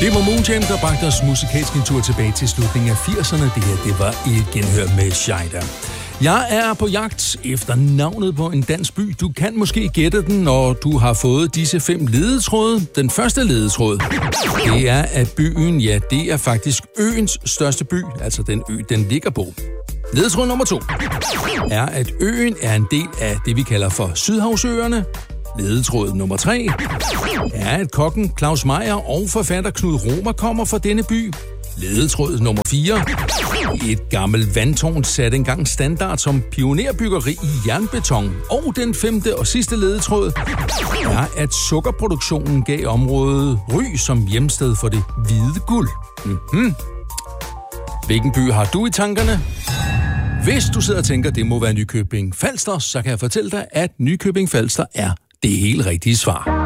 Det var Moon Jam, der bragte os musikalsk en tur tilbage til slutningen af 80'erne. Det her, det var et genhør med Scheida. Jeg er på jagt efter navnet på en dansk by. Du kan måske gætte den, når du har fået disse 5 ledetråde. Den første ledetråd, det er, at byen, ja, det er faktisk øens største by, altså den ø, den ligger på. Ledetråd nummer 2 er, at øen er en del af det, vi kalder for Sydhavsøerne. Ledetråd nummer 3 er, at kokken Claus Meyer og forfatter Knud Romer kommer fra denne by. Ledetråd nummer 4. Et gammelt vandtårn satte engang standard som pionerbyggeri i jernbeton. Og den 5. og sidste ledetråd er, at sukkerproduktionen gav området ry som hjemsted for det hvide guld. Hvilken by har du i tankerne? Hvis du sidder og tænker, det må være Nykøbing Falster, så kan jeg fortælle dig, at Nykøbing Falster er det helt rigtige svar.